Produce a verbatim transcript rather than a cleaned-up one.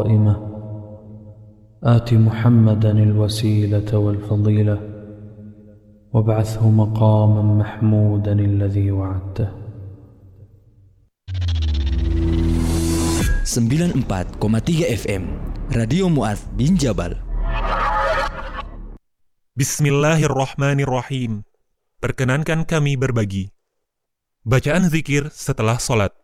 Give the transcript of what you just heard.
قائمة آت محمدا الوسيلة والفضيلة وابعثه مقاما محمودا الذي وعدته. sembilan puluh empat koma tiga F M Radio Mu'adz bin Jabal. Bismillahirrahmanirrahim. Perkenankan kami berbagi bacaan zikir setelah sholat.